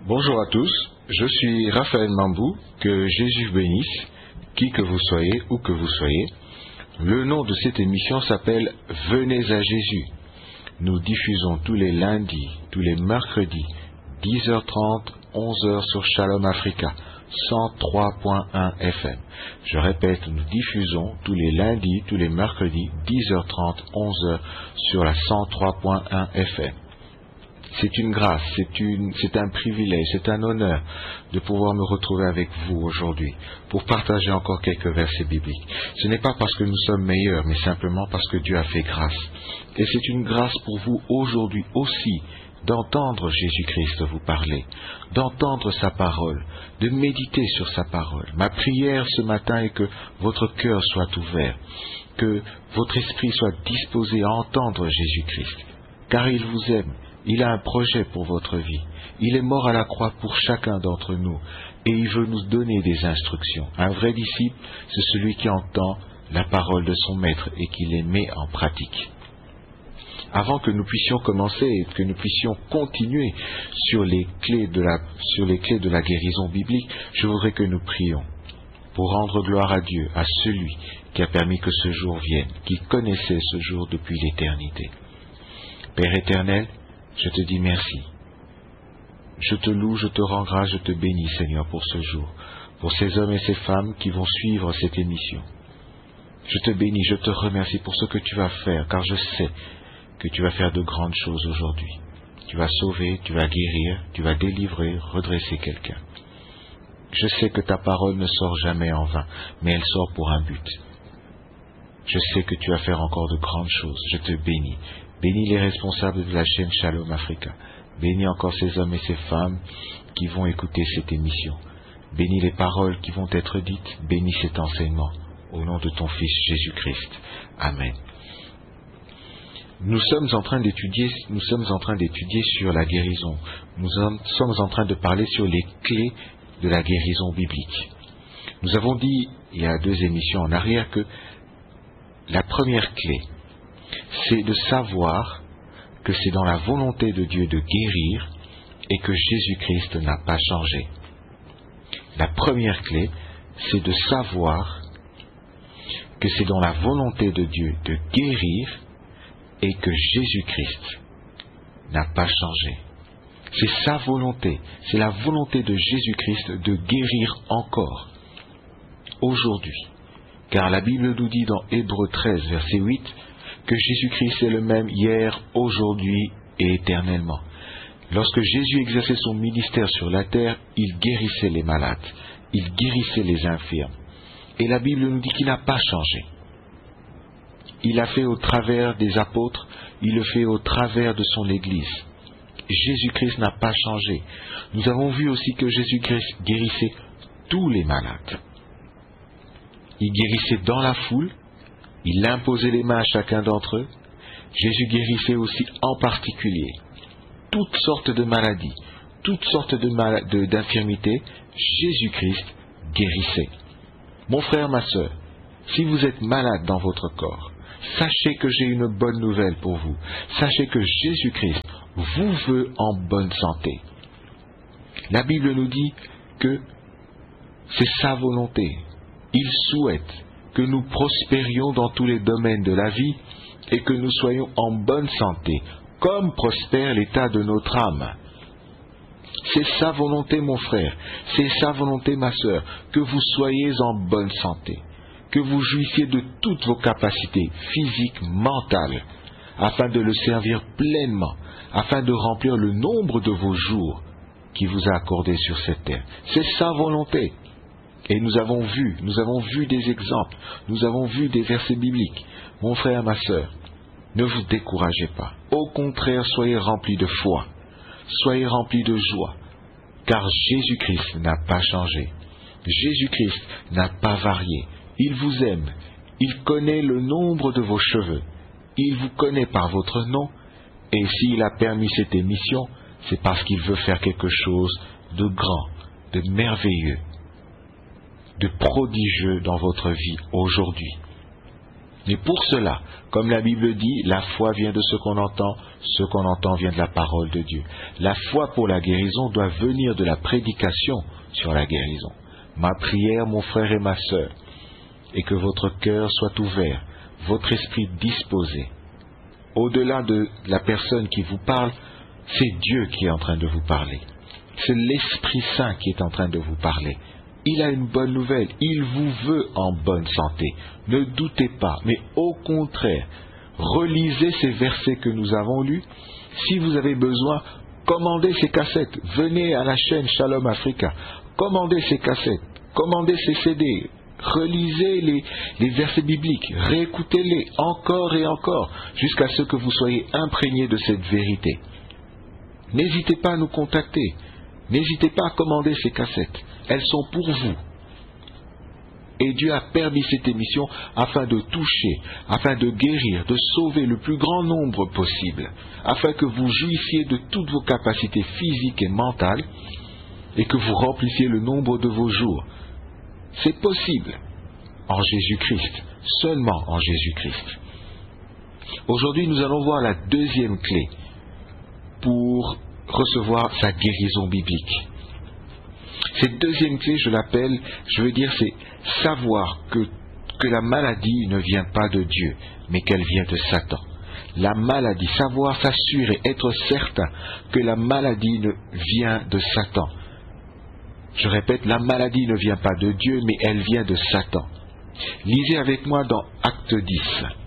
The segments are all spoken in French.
Bonjour à tous, je suis Raphaël Mambou, que Jésus bénisse, qui que vous soyez, où que vous soyez. Le nom de cette émission s'appelle Venez à Jésus. Nous diffusons tous les lundis, tous les mercredis, 10h30, 11h sur Shalom Africa, 103.1 FM. Je répète, nous diffusons tous les lundis, tous les mercredis, 10h30, 11h sur la 103.1 FM. C'est une grâce, c'est un privilège, c'est un honneur de pouvoir me retrouver avec vous aujourd'hui pour partager encore quelques versets bibliques. Ce n'est pas parce que nous sommes meilleurs, mais simplement parce que Dieu a fait grâce. Et c'est une grâce pour vous aujourd'hui aussi d'entendre Jésus-Christ vous parler, d'entendre sa parole, de méditer sur sa parole. Ma prière ce matin est que votre cœur soit ouvert, que votre esprit soit disposé à entendre Jésus-Christ, car il vous aime. Il a un projet pour votre vie. Il est mort à la croix pour chacun d'entre nous et il veut nous donner des instructions. Un vrai disciple, c'est celui qui entend la parole de son maître et qui les met en pratique. Avant que nous puissions commencer et que nous puissions continuer sur les clés de la guérison biblique, je voudrais que nous prions pour rendre gloire à Dieu, à celui qui a permis que ce jour vienne, qui connaissait ce jour depuis l'éternité. Père éternel, je te dis merci. Je te loue, je te rends grâce, je te bénis, Seigneur, pour ce jour, pour ces hommes et ces femmes qui vont suivre cette émission. Je te bénis, je te remercie pour ce que tu vas faire, car je sais que tu vas faire de grandes choses aujourd'hui. Tu vas sauver, tu vas guérir, tu vas délivrer, redresser quelqu'un. Je sais que ta parole ne sort jamais en vain, mais elle sort pour un but. Je sais que tu vas faire encore de grandes choses. Je te bénis. Bénis les responsables de la chaîne Shalom Africa. Bénis encore ces hommes et ces femmes qui vont écouter cette émission. Bénis les paroles qui vont être dites. Bénis cet enseignement. Au nom de ton Fils Jésus-Christ. Amen. Nous sommes en train d'étudier sur la guérison. Nous sommes en train de parler sur les clés de la guérison biblique. Nous avons dit, il y a 2 émissions en arrière, que la première clé, c'est de savoir que c'est dans la volonté de Dieu de guérir et que Jésus-Christ n'a pas changé. La première clé, c'est de savoir que c'est dans la volonté de Dieu de guérir et que Jésus-Christ n'a pas changé. C'est sa volonté, c'est la volonté de Jésus-Christ de guérir encore aujourd'hui. Car la Bible nous dit dans Hébreux 13, verset 8, que Jésus-Christ est le même hier, aujourd'hui et éternellement. Lorsque Jésus exerçait son ministère sur la terre, il guérissait les malades, il guérissait les infirmes. Et la Bible nous dit qu'il n'a pas changé. Il l'a fait au travers des apôtres, il le fait au travers de son Église. Jésus-Christ n'a pas changé. Nous avons vu aussi que Jésus-Christ guérissait tous les malades. Il guérissait dans la foule, il imposait les mains à chacun d'entre eux. Jésus guérissait aussi en particulier toutes sortes de maladies, toutes sortes d'infirmités. Jésus-Christ guérissait. Mon frère, ma sœur, si vous êtes malade dans votre corps, sachez que j'ai une bonne nouvelle pour vous. Sachez que Jésus-Christ vous veut en bonne santé. La Bible nous dit que c'est sa volonté. Il souhaite que nous prospérions dans tous les domaines de la vie et que nous soyons en bonne santé, comme prospère l'état de notre âme. C'est sa volonté, mon frère, c'est sa volonté, ma sœur, que vous soyez en bonne santé, que vous jouissiez de toutes vos capacités physiques, mentales, afin de le servir pleinement, afin de remplir le nombre de vos jours qu'il vous a accordés sur cette terre. C'est sa volonté. Et nous avons vu des exemples, nous avons vu des versets bibliques. Mon frère, ma sœur, ne vous découragez pas. Au contraire, soyez remplis de foi, soyez remplis de joie, car Jésus-Christ n'a pas changé. Jésus-Christ n'a pas varié. Il vous aime, il connaît le nombre de vos cheveux, il vous connaît par votre nom, et s'il a permis cette émission, c'est parce qu'il veut faire quelque chose de grand, de merveilleux, de prodigieux dans votre vie aujourd'hui. Mais pour cela, comme la Bible dit, la foi vient de ce qu'on entend vient de la parole de Dieu. La foi pour la guérison doit venir de la prédication sur la guérison. Ma prière, mon frère et ma sœur, est que votre cœur soit ouvert, votre esprit disposé. Au-delà de la personne qui vous parle, c'est Dieu qui est en train de vous parler. C'est l'Esprit Saint qui est en train de vous parler. Il a une bonne nouvelle, il vous veut en bonne santé. Ne doutez pas, mais au contraire, relisez ces versets que nous avons lus. Si vous avez besoin, commandez ces cassettes. Venez à la chaîne Shalom Africa. Commandez ces cassettes, commandez ces CD. Relisez les versets bibliques, réécoutez-les encore et encore, jusqu'à ce que vous soyez imprégnés de cette vérité. N'hésitez pas à nous contacter. N'hésitez pas à commander ces cassettes. Elles sont pour vous. Et Dieu a permis cette émission afin de toucher, afin de guérir, de sauver le plus grand nombre possible, afin que vous jouissiez de toutes vos capacités physiques et mentales et que vous remplissiez le nombre de vos jours. C'est possible en Jésus-Christ, seulement en Jésus-Christ. Aujourd'hui, nous allons voir la deuxième clé pour recevoir sa guérison biblique. Cette deuxième clé, c'est savoir que la maladie ne vient pas de Dieu, mais qu'elle vient de Satan. La maladie, savoir s'assurer, être certain que la maladie vient de Satan. Je répète, la maladie ne vient pas de Dieu, mais elle vient de Satan. Lisez avec moi dans Acte 10.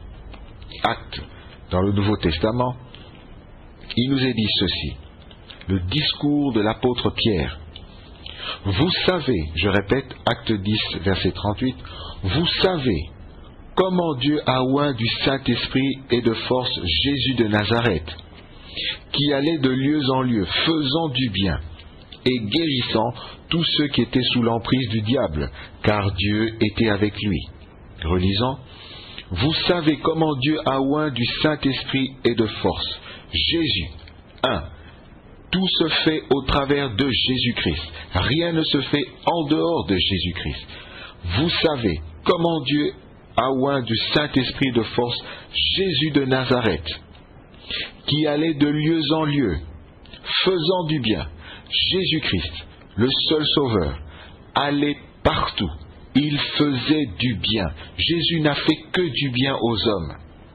Acte, dans le Nouveau Testament, il nous est dit ceci. Le discours de l'apôtre Pierre. Vous savez, je répète, Acte 10, verset 38, vous savez comment Dieu a oint du Saint-Esprit et de force Jésus de Nazareth, qui allait de lieu en lieu, faisant du bien et guérissant tous ceux qui étaient sous l'emprise du diable, car Dieu était avec lui. Relisant, vous savez comment Dieu a oint du Saint-Esprit et de force Jésus. 1. Tout se fait au travers de Jésus-Christ. Rien ne se fait en dehors de Jésus-Christ. Vous savez comment Dieu a oint du Saint-Esprit de force Jésus de Nazareth, qui allait de lieu en lieu, faisant du bien. Jésus-Christ, le seul Sauveur, allait partout. Il faisait du bien. Jésus n'a fait que du bien aux hommes.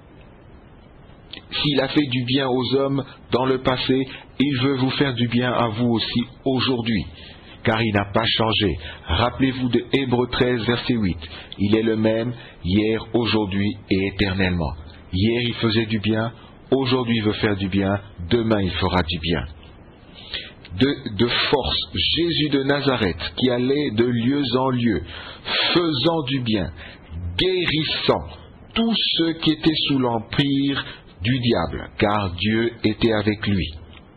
S'il a fait du bien aux hommes dans le passé, il veut vous faire du bien à vous aussi aujourd'hui, car il n'a pas changé. Rappelez-vous de Hébreux 13, verset 8. Il est le même hier, aujourd'hui et éternellement. Hier il faisait du bien, aujourd'hui il veut faire du bien, demain il fera du bien. De force, Jésus de Nazareth, qui allait de lieu en lieu, faisant du bien, guérissant tous ceux qui étaient sous l'empire du diable, car Dieu était avec lui.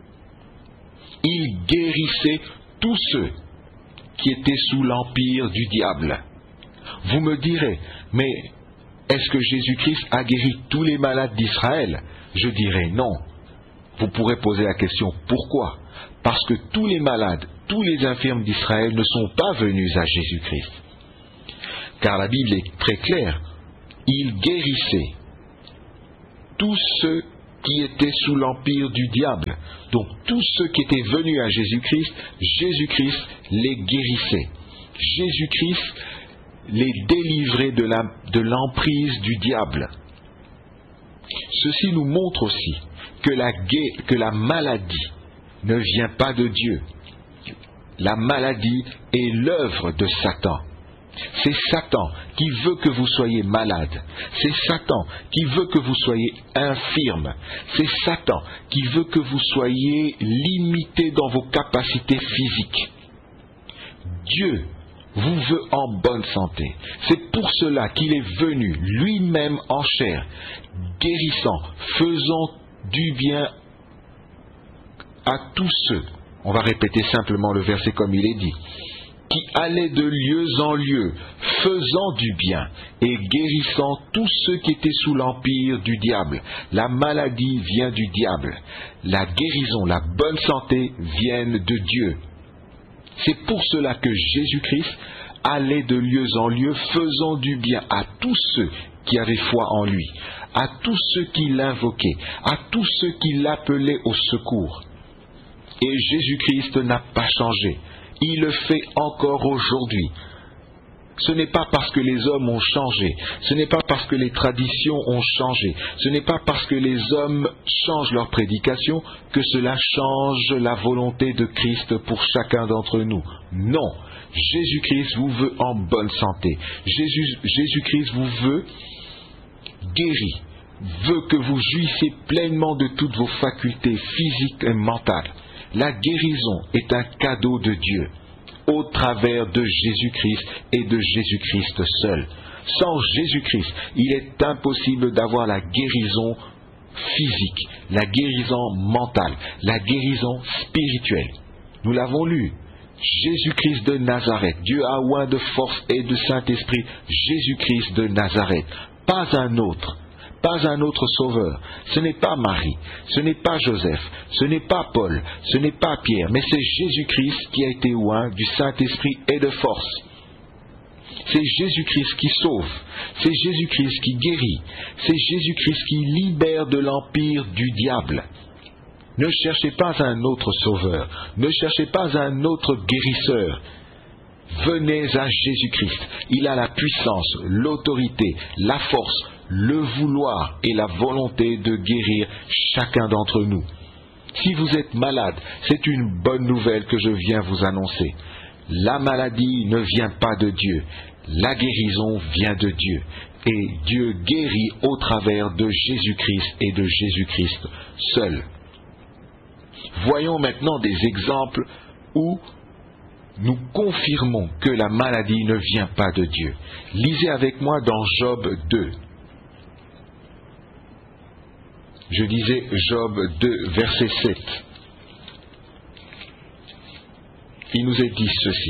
Il guérissait tous ceux qui étaient sous l'empire du diable. Vous me direz, mais est-ce que Jésus-Christ a guéri tous les malades d'Israël? Je dirais non. Vous pourrez poser la question, pourquoi? Parce que tous les malades, tous les infirmes d'Israël ne sont pas venus à Jésus-Christ. Car la Bible est très claire, il guérissait tous ceux qui étaient sous l'empire du diable. Donc tous ceux qui étaient venus à Jésus-Christ, Jésus-Christ les guérissait. Jésus-Christ les délivrait de l'emprise du diable. Ceci nous montre aussi que la maladie ne vient pas de Dieu. La maladie est l'œuvre de Satan. C'est Satan qui veut que vous soyez malade. C'est Satan qui veut que vous soyez infirme. C'est Satan qui veut que vous soyez limité dans vos capacités physiques. Dieu vous veut en bonne santé. C'est pour cela qu'il est venu lui-même en chair, guérissant, faisant du bien à tous ceux, on va répéter simplement le verset comme il est dit, qui allaient de lieu en lieu, faisant du bien et guérissant tous ceux qui étaient sous l'empire du diable. La maladie vient du diable. La guérison, la bonne santé viennent de Dieu. C'est pour cela que Jésus-Christ allait de lieu en lieu, faisant du bien à tous ceux qui avaient foi en lui, à tous ceux qui l'invoquaient, à tous ceux qui l'appelaient au secours. Et Jésus-Christ n'a pas changé. Il le fait encore aujourd'hui. Ce n'est pas parce que les hommes ont changé, ce n'est pas parce que les traditions ont changé, ce n'est pas parce que les hommes changent leur prédication que cela change la volonté de Christ pour chacun d'entre nous. Non, Jésus-Christ vous veut en bonne santé. Jésus-Christ vous veut guéri, veut que vous jouissiez pleinement de toutes vos facultés physiques et mentales. La guérison est un cadeau de Dieu, au travers de Jésus-Christ et de Jésus-Christ seul. Sans Jésus-Christ, il est impossible d'avoir la guérison physique, la guérison mentale, la guérison spirituelle. Nous l'avons lu. Jésus-Christ de Nazareth, Dieu a oint de force et de Saint-Esprit, Jésus-Christ de Nazareth, pas un autre. Pas un autre sauveur. Ce n'est pas Marie, ce n'est pas Joseph, ce n'est pas Paul, ce n'est pas Pierre, mais c'est Jésus-Christ qui a été oint du Saint-Esprit et de force. C'est Jésus-Christ qui sauve, c'est Jésus-Christ qui guérit, c'est Jésus-Christ qui libère de l'empire du diable. Ne cherchez pas un autre sauveur, ne cherchez pas un autre guérisseur. Venez à Jésus-Christ. Il a la puissance, l'autorité, la force, le vouloir et la volonté de guérir chacun d'entre nous. Si vous êtes malade, c'est une bonne nouvelle que je viens vous annoncer. La maladie ne vient pas de Dieu. La guérison vient de Dieu. Et Dieu guérit au travers de Jésus-Christ et de Jésus-Christ seul. Voyons maintenant des exemples où nous confirmons que la maladie ne vient pas de Dieu. Lisez avec moi dans Job 2. Je disais Job 2, verset 7. Il nous est dit ceci.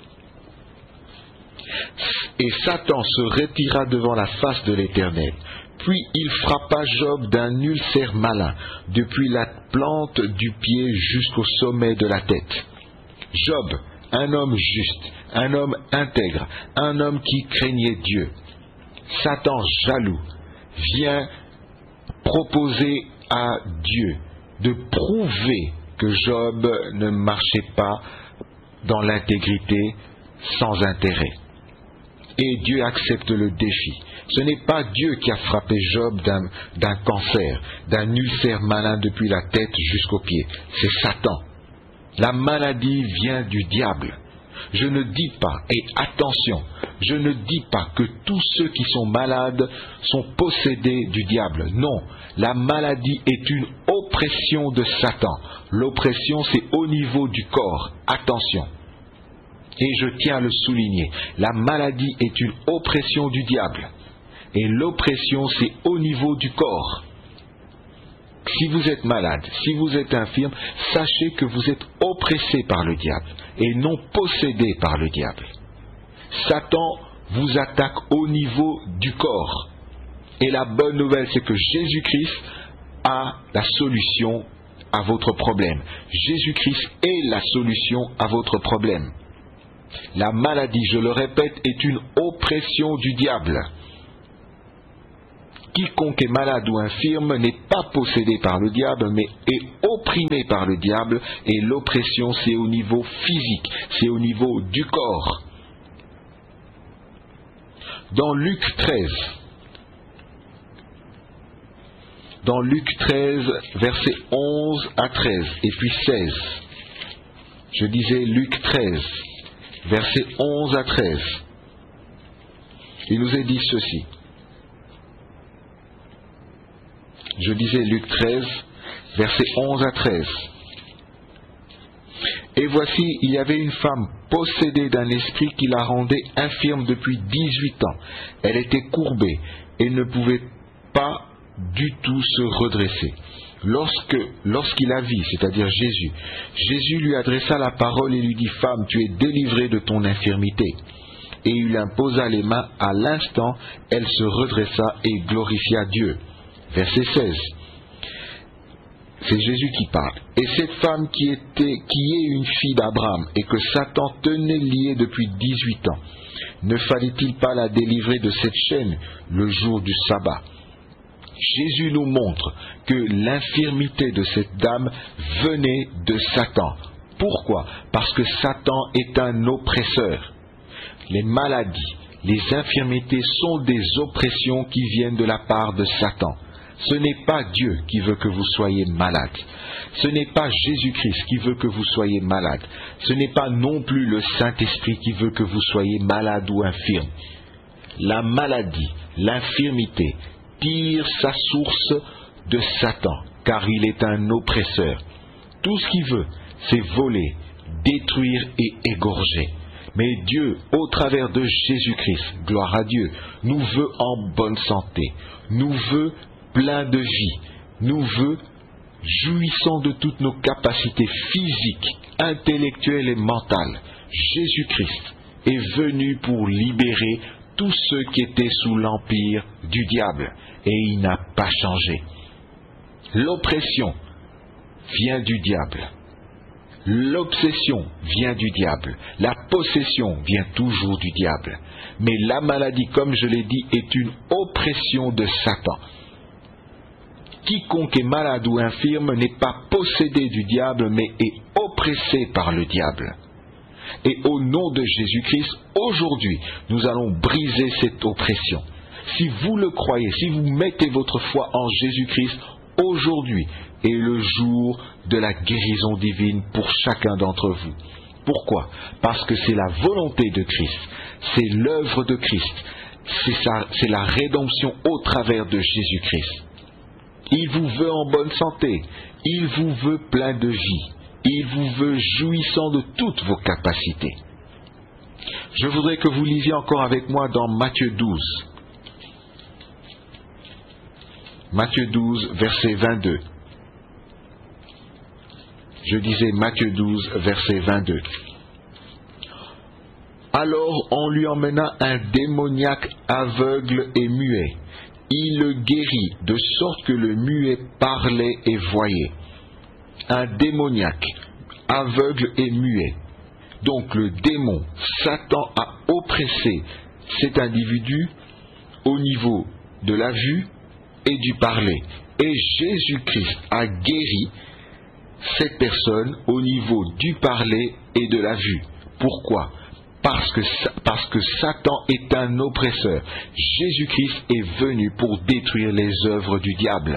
Et Satan se retira devant la face de l'Éternel. Puis il frappa Job d'un ulcère malin, depuis la plante du pied jusqu'au sommet de la tête. Job, un homme juste, un homme intègre, un homme qui craignait Dieu. Satan jaloux vient proposer à Dieu de prouver que Job ne marchait pas dans l'intégrité sans intérêt. Et Dieu accepte le défi. Ce n'est pas Dieu qui a frappé Job d'un cancer, d'un ulcère malin depuis la tête jusqu'aux pieds. C'est Satan. La maladie vient du diable. Je ne dis pas, et attention, je ne dis pas que tous ceux qui sont malades sont possédés du diable. Non, la maladie est une oppression de Satan. L'oppression, c'est au niveau du corps. Attention. Et je tiens à le souligner, la maladie est une oppression du diable. Et l'oppression, c'est au niveau du corps. Si vous êtes malade, si vous êtes infirme, sachez que vous êtes oppressé par le diable et non possédé par le diable. Satan vous attaque au niveau du corps. Et la bonne nouvelle, c'est que Jésus-Christ a la solution à votre problème. Jésus-Christ est la solution à votre problème. La maladie, je le répète, est une oppression du diable. Quiconque est malade ou infirme n'est pas possédé par le diable, mais est opprimé par le diable, et l'oppression, c'est au niveau physique, c'est au niveau du corps. Dans Luc 13, versets 11 à 13, et puis 16, je disais Luc 13, versets 11 à 13, il nous est dit ceci. Je disais Luc 13, versets 11 à 13. Et voici, il y avait une femme possédée d'un esprit qui la rendait infirme depuis 18 ans. Elle était courbée et ne pouvait pas du tout se redresser. Lorsqu'il la vit, c'est-à-dire Jésus lui adressa la parole et lui dit, « Femme, tu es délivrée de ton infirmité. » Et il lui imposa les mains. À l'instant, elle se redressa et glorifia Dieu. Verset 16. c'est Jésus qui parle. Et cette femme qui est une fille d'Abraham et que Satan tenait liée depuis 18 ans, ne fallait-il pas la délivrer de cette chaîne le jour du sabbat? Jésus nous montre que l'infirmité de cette dame venait de Satan. Pourquoi? Parce que Satan est un oppresseur. Les maladies, les infirmités sont des oppressions qui viennent de la part de Satan. Ce n'est pas Dieu qui veut que vous soyez malade. Ce n'est pas Jésus-Christ qui veut que vous soyez malade. Ce n'est pas non plus le Saint-Esprit qui veut que vous soyez malade ou infirme. La maladie, l'infirmité, tire sa source de Satan, car il est un oppresseur. Tout ce qu'il veut, c'est voler, détruire et égorger. Mais Dieu, au travers de Jésus-Christ, gloire à Dieu, nous veut en bonne santé, nous veut plein de vie, nous veut jouissant de toutes nos capacités physiques, intellectuelles et mentales. Jésus-Christ est venu pour libérer tous ceux qui étaient sous l'empire du diable, et il n'a pas changé. L'oppression vient du diable. L'obsession vient du diable. La possession vient toujours du diable. Mais la maladie, comme je l'ai dit, est une oppression de Satan. Quiconque est malade ou infirme n'est pas possédé du diable, mais est oppressé par le diable. Et au nom de Jésus-Christ, aujourd'hui, nous allons briser cette oppression. Si vous le croyez, si vous mettez votre foi en Jésus-Christ, aujourd'hui est le jour de la guérison divine pour chacun d'entre vous. Pourquoi? Parce que c'est la volonté de Christ, c'est l'œuvre de Christ, c'est la rédemption au travers de Jésus-Christ. Il vous veut en bonne santé, il vous veut plein de vie, il vous veut jouissant de toutes vos capacités. Je voudrais que vous lisiez encore avec moi dans Matthieu 12. Matthieu 12, verset 22. Je disais Matthieu 12, verset 22. Alors on lui emmena un démoniaque aveugle et muet. Il le guérit, de sorte que le muet parlait et voyait. Un démoniaque, aveugle et muet. Donc le démon, Satan, a oppressé cet individu au niveau de la vue et du parler. Et Jésus-Christ a guéri cette personne au niveau du parler et de la vue. Pourquoi? Parce que Satan est un oppresseur. Jésus-Christ est venu pour détruire les œuvres du diable.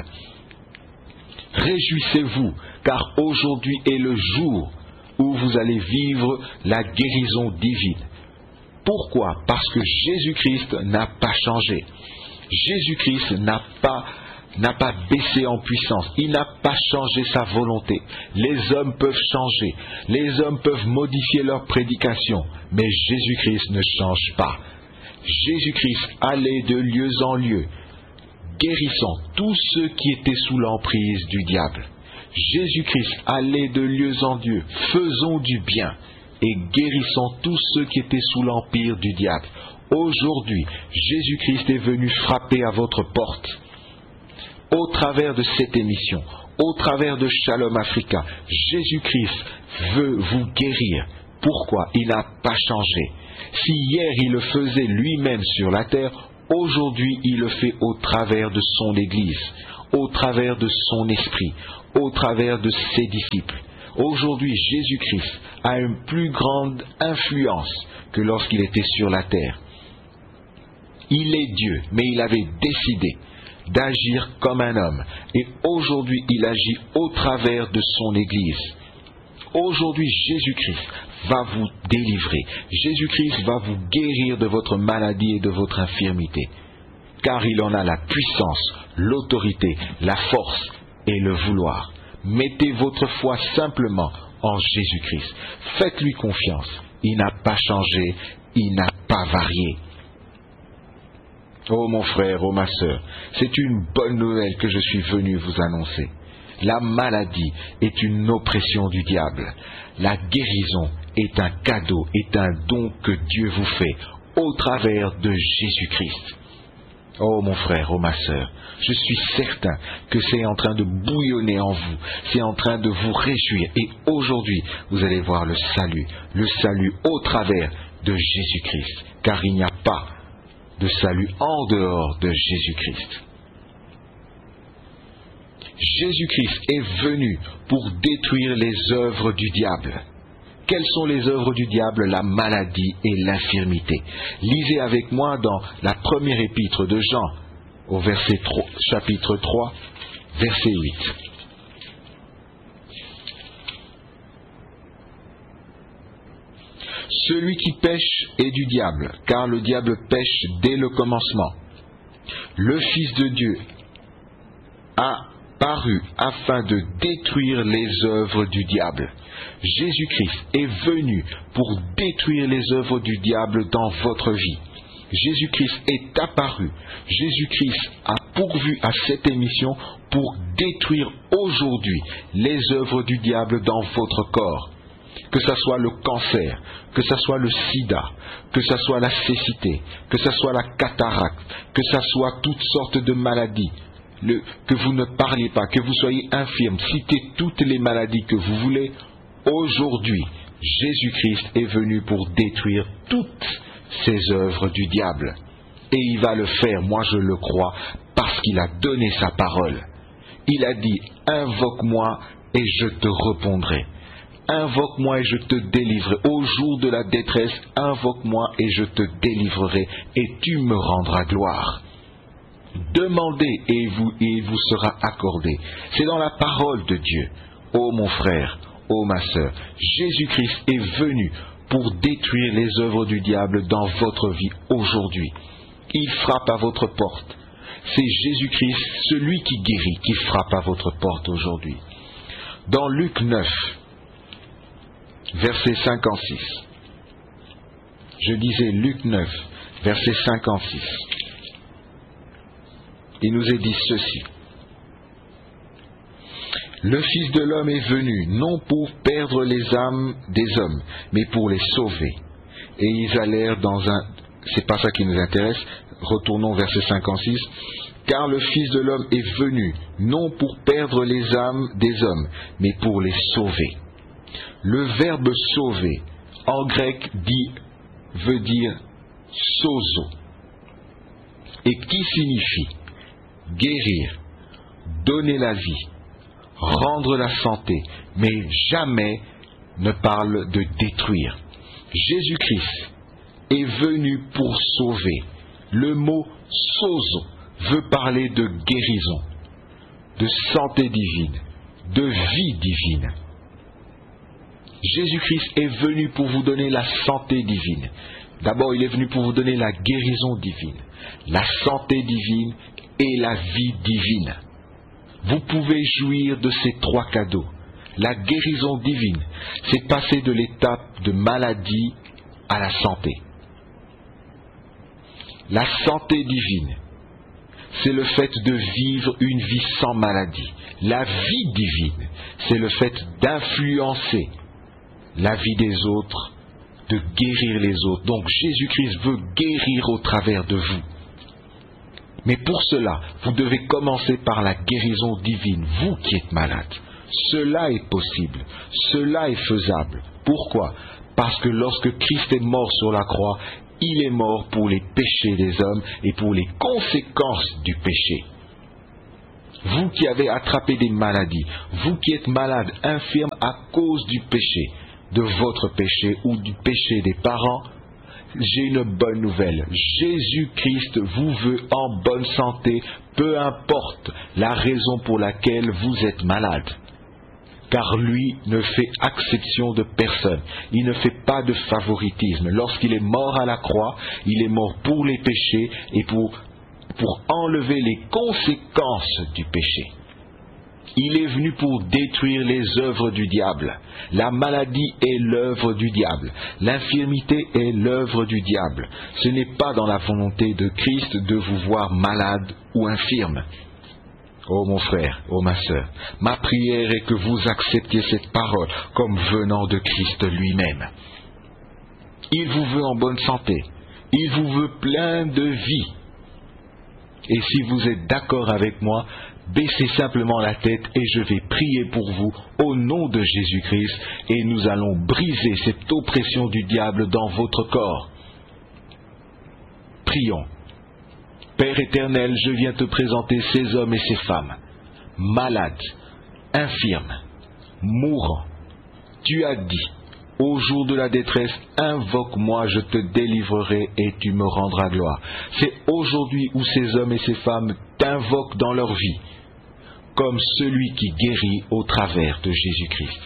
Réjouissez-vous, car aujourd'hui est le jour où vous allez vivre la guérison divine. Pourquoi? Parce que Jésus-Christ n'a pas changé. Jésus-Christ n'a pas baissé en puissance. Il n'a pas changé sa volonté. Les hommes peuvent changer. Les hommes peuvent modifier leur prédication. Mais Jésus-Christ ne change pas. Jésus-Christ allait de lieu en lieu, guérissant tous ceux qui étaient sous l'emprise du diable. Jésus-Christ allait de lieu en lieu, faisant du bien et guérissant tous ceux qui étaient sous l'empire du diable. Aujourd'hui, Jésus-Christ est venu frapper à votre porte. Au travers de cette émission, au travers de Shalom Africa, Jésus-Christ veut vous guérir. Pourquoi? Il n'a pas changé. Si hier il le faisait lui-même sur la terre, aujourd'hui il le fait au travers de son Église, au travers de son esprit, au travers de ses disciples. Aujourd'hui, Jésus-Christ a une plus grande influence que lorsqu'il était sur la terre. Il est Dieu, mais il avait décidé d'agir comme un homme. Et aujourd'hui, il agit au travers de son Église. Aujourd'hui, Jésus-Christ va vous délivrer. Jésus-Christ va vous guérir de votre maladie et de votre infirmité. Car il en a la puissance, l'autorité, la force et le vouloir. Mettez votre foi simplement en Jésus-Christ. Faites-lui confiance. Il n'a pas changé, il n'a pas varié. Oh mon frère, oh ma sœur, c'est une bonne nouvelle que je suis venu vous annoncer. La maladie est une oppression du diable. La guérison est un cadeau, est un don que Dieu vous fait au travers de Jésus-Christ. Oh mon frère, oh ma sœur, je suis certain que c'est en train de bouillonner en vous, c'est en train de vous réjouir. Et aujourd'hui, vous allez voir le salut au travers de Jésus-Christ, car il n'y a pas de salut en dehors de Jésus-Christ. Jésus-Christ est venu pour détruire les œuvres du diable. Quelles sont les œuvres du diable? La maladie et l'infirmité. Lisez avec moi dans la première épître de Jean, au chapitre 3, verset 8. Celui qui pêche est du diable, car le diable pêche dès le commencement. Le Fils de Dieu a paru afin de détruire les œuvres du diable. Jésus-Christ est venu pour détruire les œuvres du diable dans votre vie. Jésus-Christ est apparu. Jésus-Christ a pourvu à cette émission pour détruire aujourd'hui les œuvres du diable dans votre corps. Que ce soit le cancer, que ce soit le sida, que ce soit la cécité, que ce soit la cataracte, que ce soit toutes sortes de maladies, que vous ne parliez pas, que vous soyez infirme, citez toutes les maladies que vous voulez. Aujourd'hui, Jésus-Christ est venu pour détruire toutes ces œuvres du diable. Et il va le faire, moi je le crois, parce qu'il a donné sa parole. Il a dit, invoque-moi et je te répondrai. Invoque-moi et je te délivrerai. Au jour de la détresse, invoque-moi et je te délivrerai et tu me rendras gloire. Demandez et il vous sera accordé. C'est dans la parole de Dieu. Ô mon frère, ô ma sœur, Jésus-Christ est venu pour détruire les œuvres du diable dans votre vie aujourd'hui. Il frappe à votre porte. C'est Jésus-Christ, celui qui guérit, qui frappe à votre porte aujourd'hui. Dans Luc 9, verset 56. Je disais Luc 9, verset 56. Il nous est dit ceci. Le Fils de l'homme est venu, non pour perdre les âmes des hommes, mais pour les sauver. Et ils allèrent dans un... C'est pas ça qui nous intéresse. Retournons au verset 56. Car le Fils de l'homme est venu, non pour perdre les âmes des hommes, mais pour les sauver. Le verbe sauver, en grec, veut dire sozo, et qui signifie guérir, donner la vie, rendre la santé, mais jamais ne parle de détruire. Jésus-Christ est venu pour sauver. Le mot sozo veut parler de guérison, de santé divine, de vie divine. Jésus-Christ est venu pour vous donner la santé divine. D'abord, il est venu pour vous donner la guérison divine, la santé divine et la vie divine. Vous pouvez jouir de ces trois cadeaux. La guérison divine, c'est passer de l'étape de maladie à la santé. La santé divine, c'est le fait de vivre une vie sans maladie. La vie divine, c'est le fait d'influencer la vie des autres, de guérir les autres. Donc Jésus-Christ veut guérir au travers de vous. Mais pour cela, vous devez commencer par la guérison divine, vous qui êtes malade. Cela est possible, cela est faisable. Pourquoi? Parce que lorsque Christ est mort sur la croix, il est mort pour les péchés des hommes et pour les conséquences du péché. Vous qui avez attrapé des maladies, vous qui êtes malade, infirme à cause du péché, de votre péché ou du péché des parents, j'ai une bonne nouvelle. Jésus-Christ vous veut en bonne santé, peu importe la raison pour laquelle vous êtes malade. Car lui ne fait exception de personne. Il ne fait pas de favoritisme. Lorsqu'il est mort à la croix, il est mort pour les péchés et pour enlever les conséquences du péché. Il est venu pour détruire les œuvres du diable. La maladie est l'œuvre du diable. L'infirmité est l'œuvre du diable. Ce n'est pas dans la volonté de Christ de vous voir malade ou infirme. Oh mon frère, oh ma sœur, ma prière est que vous acceptiez cette parole comme venant de Christ lui-même. Il vous veut en bonne santé. Il vous veut plein de vie. Et si vous êtes d'accord avec moi, baissez simplement la tête et je vais prier pour vous au nom de Jésus-Christ et nous allons briser cette oppression du diable dans votre corps. Prions. Père éternel, je viens te présenter ces hommes et ces femmes, malades, infirmes, mourants. Tu as dit, au jour de la détresse, invoque-moi, je te délivrerai et tu me rendras gloire. C'est aujourd'hui où ces hommes et ces femmes t'invoquent dans leur vie, comme celui qui guérit au travers de Jésus-Christ.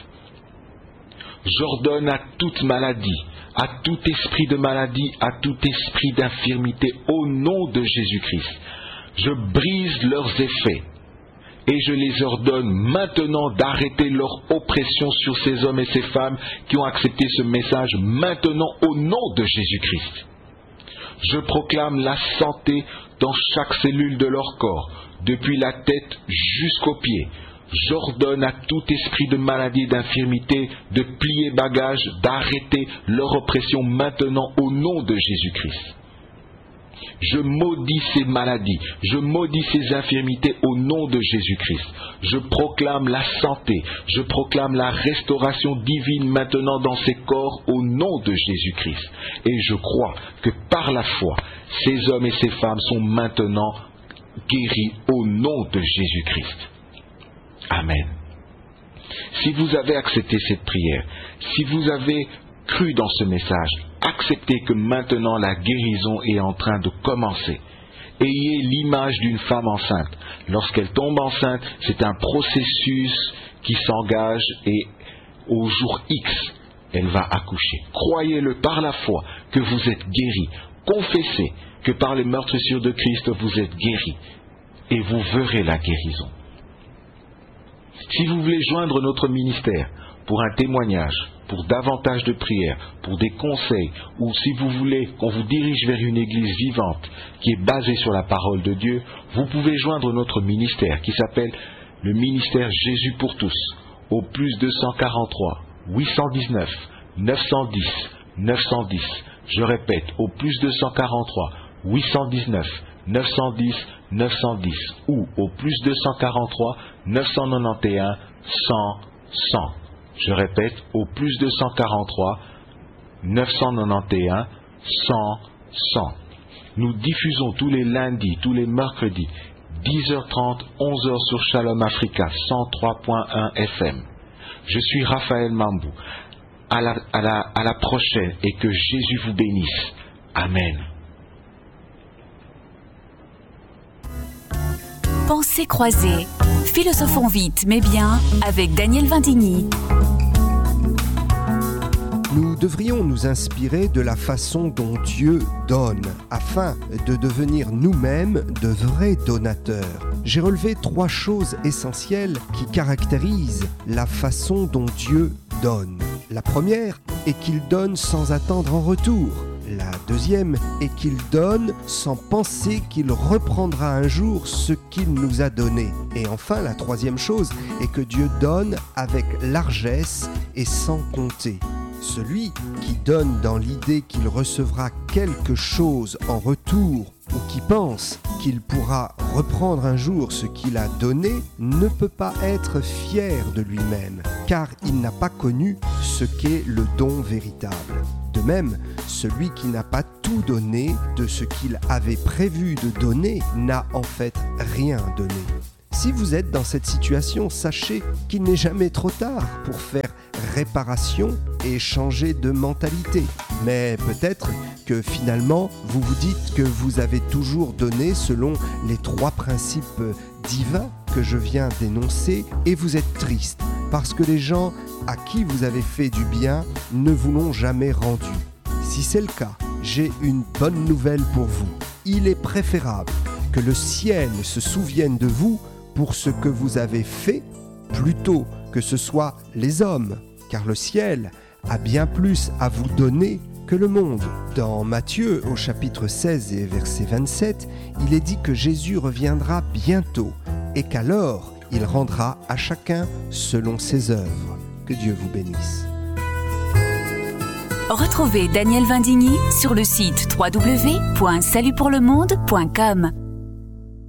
J'ordonne à toute maladie, à tout esprit de maladie, à tout esprit d'infirmité, au nom de Jésus-Christ. Je brise leurs effets et je les ordonne maintenant d'arrêter leur oppression sur ces hommes et ces femmes qui ont accepté ce message maintenant au nom de Jésus-Christ. Je proclame la santé dans chaque cellule de leur corps, depuis la tête jusqu'aux pieds. J'ordonne à tout esprit de maladie et d'infirmité de plier bagage, d'arrêter leur oppression maintenant au nom de Jésus-Christ. Je maudis ces maladies, je maudis ces infirmités au nom de Jésus-Christ. Je proclame la santé, je proclame la restauration divine maintenant dans ces corps au nom de Jésus-Christ. Et je crois que par la foi, ces hommes et ces femmes sont maintenant guéris au nom de Jésus-Christ. Amen. Si vous avez accepté cette prière, si vous avez cru dans ce message, acceptez que maintenant la guérison est en train de commencer. Ayez l'image d'une femme enceinte. Lorsqu'elle tombe enceinte, c'est un processus qui s'engage et au jour X, elle va accoucher. Croyez-le par la foi que vous êtes guéri. Confessez que par les meurtrissures de Christ, vous êtes guéri. Et vous verrez la guérison. Si vous voulez joindre notre ministère pour un témoignage, pour davantage de prières, pour des conseils, ou si vous voulez qu'on vous dirige vers une église vivante qui est basée sur la parole de Dieu, vous pouvez joindre notre ministère qui s'appelle le ministère Jésus pour tous, au plus 243 819 910 910. Je répète, au plus 243 819 910 910 ou au plus 243 991 100 100. Je répète, au plus 243 991 100 100. Nous diffusons tous les lundis, tous les mercredis, 10h30, 11h sur Shalom Africa, 103.1 FM. Je suis Raphaël Mambou. À la prochaine et que Jésus vous bénisse. Amen. Pensées croisées. Philosophons vite mais bien avec Daniel Vindigny. Nous devrions nous inspirer de la façon dont Dieu donne, afin de devenir nous-mêmes de vrais donateurs. J'ai relevé 3 choses essentielles qui caractérisent la façon dont Dieu donne. La première est qu'il donne sans attendre en retour. La deuxième est qu'il donne sans penser qu'il reprendra un jour ce qu'il nous a donné. Et enfin, la troisième chose est que Dieu donne avec largesse et sans compter. Celui qui donne dans l'idée qu'il recevra quelque chose en retour ou qui pense qu'il pourra reprendre un jour ce qu'il a donné ne peut pas être fier de lui-même, car il n'a pas connu ce qu'est le don véritable. De même, celui qui n'a pas tout donné de ce qu'il avait prévu de donner n'a en fait rien donné. Si vous êtes dans cette situation, sachez qu'il n'est jamais trop tard pour faire réparation et changer de mentalité. Mais peut-être que finalement, vous vous dites que vous avez toujours donné selon les 3 principes divins que je viens d'énoncer et vous êtes triste parce que les gens à qui vous avez fait du bien ne vous l'ont jamais rendu. Si c'est le cas, j'ai une bonne nouvelle pour vous. Il est préférable que le ciel se souvienne de vous pour ce que vous avez fait, plutôt que ce soit les hommes, car le ciel a bien plus à vous donner que le monde. Dans Matthieu, au chapitre 16 et verset 27, il est dit que Jésus reviendra bientôt et qu'alors il rendra à chacun selon ses œuvres. Que Dieu vous bénisse. Retrouvez Daniel Vindigny sur le site www.salutpourlemonde.com.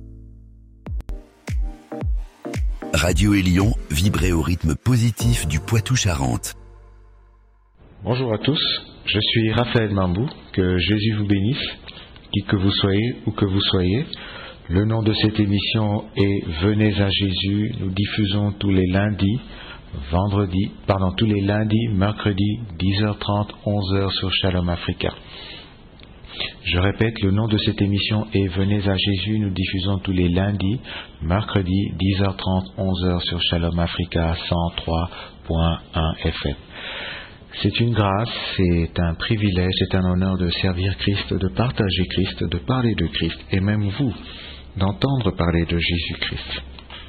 Radio Élion, vibrez au rythme positif du Poitou-Charentes. Bonjour à tous, je suis Raphaël Mambou, que Jésus vous bénisse, qui que vous soyez, où que vous soyez. Le nom de cette émission est Venez à Jésus. Nous diffusons tous les lundis, mercredis, 10h30, 11h sur Shalom Africa. Je répète, le nom de cette émission est Venez à Jésus. Nous diffusons tous les lundis, mercredis, 10h30, 11h sur Shalom Africa 103.1 FM. C'est une grâce, c'est un privilège, c'est un honneur de servir Christ, de partager Christ, de parler de Christ, et même vous, d'entendre parler de Jésus-Christ.